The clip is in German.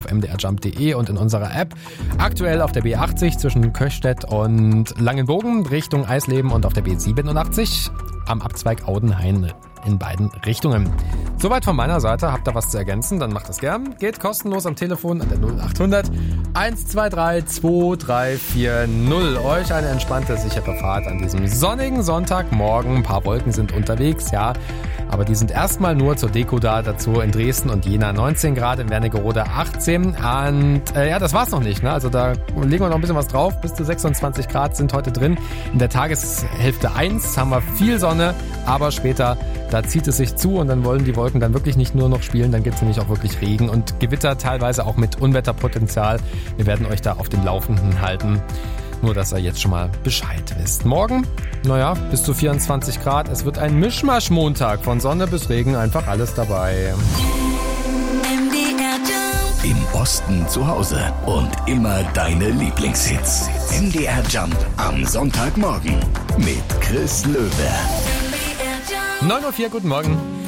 mdrjump.de und in unserer App. Aktuell auf der B80 zwischen Köchstedt und Langenbogen Richtung Eisleben und auf der B87 am Abzweig Audenhain in beiden Richtungen. Soweit von meiner Seite. Habt ihr was zu ergänzen, dann macht das gern. Geht kostenlos am Telefon an der 0800 123 2340. Euch eine entspannte, sichere Fahrt an diesem sonnigen Sonntagmorgen. Ein paar Wolken sind unterwegs, ja. Aber die sind erstmal nur zur Deko da. Dazu in Dresden und Jena 19 Grad, in Wernigerode 18. Und das war's noch nicht. Ne? Also da legen wir noch ein bisschen was drauf. Bis zu 26 Grad sind heute drin. In der Tageshälfte 1 haben wir viel Sonne, aber später da zieht es sich zu und dann wollen die Wolken dann wirklich nicht nur noch spielen, dann gibt es nämlich auch wirklich Regen und Gewitter, teilweise auch mit Unwetterpotenzial. Wir werden euch da auf dem Laufenden halten. Nur, dass ihr jetzt schon mal Bescheid wisst. Morgen, bis zu 24 Grad. Es wird ein Mischmasch-Montag. Von Sonne bis Regen, einfach alles dabei. Im Osten zu Hause und immer deine Lieblingshits. MDR Jump am Sonntagmorgen mit Chris Löwe. 9:04 Uhr, guten Morgen.